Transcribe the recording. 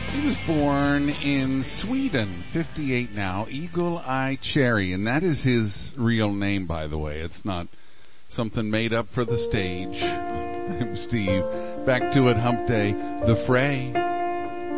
He was born in Sweden, 58 now, Eagle Eye Cherry, and that is his real name, by the way. It's not something made up for the stage. I'm Steve. Back to it, Hump Day, The Fray.